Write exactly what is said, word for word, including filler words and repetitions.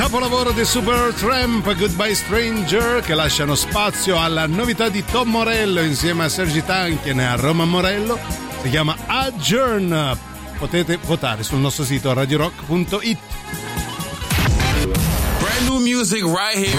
capolavoro di Supertramp, Goodbye Stranger, che lasciano spazio alla novità di Tom Morello insieme a Sergi Tankian e a Roma Morello. Si chiama Adjourn. Potete votare sul nostro sito radio rock punto it. Brand new music right here.